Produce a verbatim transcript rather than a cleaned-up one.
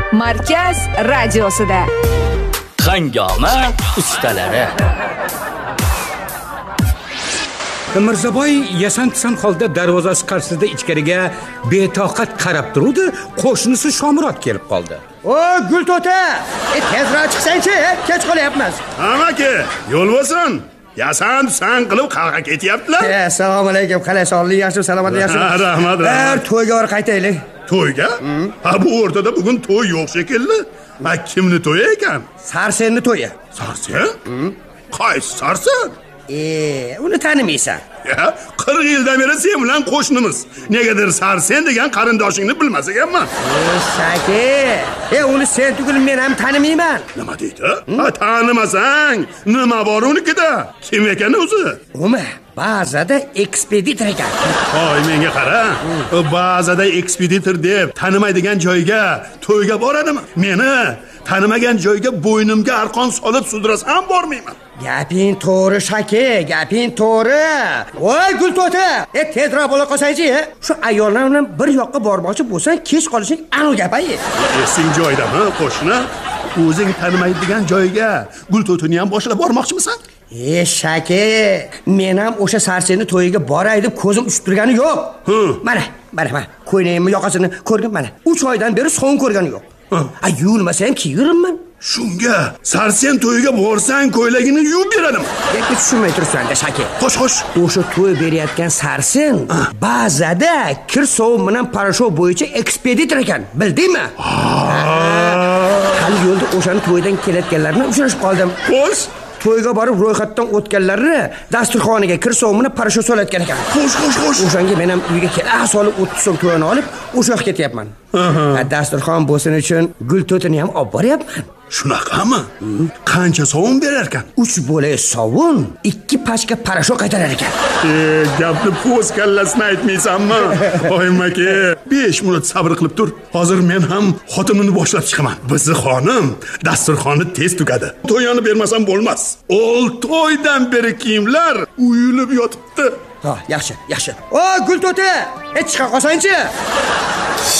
Markaz radiosida. Hangoma ustalari. Mirzaboy yasan-tisan holda darvozasi qarshisida ichkariga betoqat qarab turdi, qo'shnisi Shomurod kelib qoldi. "O, Gulto'ta, e, tezroq chiqsang-chi, kech qolyapmiz." "Amaki, yo'l bo'lsin. Yasan-tisan qilib qarg'a ketyaptilar." "Assalomu alaykum, qalay sog'lik, yaxshi, salomatlik yaxshi?" "Rahmat, rahmat." "To'yga borib qaytaylik." "To'yga? Ha, bu o'rtada bugun to'y yo'q shekilli. Ha, kimni to'yi ekan?" "Sarsenni to'yi." "Sarsen? Qaysi Sarsen?" "E, uni tanimaysan." "Ya, qirq yildan beri sen bilan qo'shnimiz. Negadir Sarsen degan qarindoshingni bilmas ekanman." "Eshaki, e, uni sen tugul men ham tanimayman." "Nima deydi? Ha, tanimasang, nima bor unikida? Kim ekan o'zi?" "Umi, ba'zida ekspeditor ekan." "Hoy, menga qara. Ba'zida ekspeditor deb tanimaydigan joyga to'yga boradimi? Meni tanimagan joyga bo'ynimga arqon solib sudrasam bormayman." "Gaping to'g'ri, Shaki, gaping to'g'ri. Voy Gulto'ta, e, tezroq bo'la qolsang-chi, shu ayollar bilan bir yoqqa bormoqchi bo'lsang, kech qolishing aniq gap-ay." "Esing joyidami, qo'shni? O'zing tanimaydigan joyga Gulto'tini ham boshlab bormoqchimisan?" "E, Shaki, men ham o'sha Sarsenni to'yiga boray deb ko'zim uchib turgani yo'q. Mana, mana, mana, ko'ylagimning yoqasini ko'rgin mana. uch oydan beri so'ng ko'rgani yo'q. A, yuvilmasam kiyirimman." "Shunga Sarsen to'yiga borsang, ko'ylagini yuvib beradimi?" Gapga tushunmay turibsan-da, Shaki. Xo'sh, xo'sh. O'sha to'y berayotgan Sarsen ba'zida kir sovun bilan parashov bo'yicha ekspeditor ekan, bildingmi? Hali yo'lda o'shani to'ydan kelayotganlarni uchrashib qoldim. Xo'sh, to'yga borib ro'yxatdan o'tganlarni dasturxoniga kir sovun bilan parashov solayotgan ekan. Xo'sh, xo'sh, xo'sh. O'shanga men ham uyga kela solib o'ttiz so'm to'yini olib, o'sha yoqqa ketyapman. Dasturxon bo'lsin uchun Gulto'tini ham olib boryapman. Shunaqami? Qancha sovun berar ekan? uch bo'lak sovun, ikki pachka parashov qaytarar ekan. E, gapni po'z kallasini aytmaysanmi? Oyimaki, besh minut sabr qilib tur. Hozir men ham xotinimni boshlab chiqaman. Bizni xonim dasturxonni tez tugadi. To'yini bermasam bo'lmas. olti oydan beri kiyimlar uyilib yotibdi. Ha, yaxshi, yaxshi. O, Gulto'ta, e, chiqa qolsang-chi.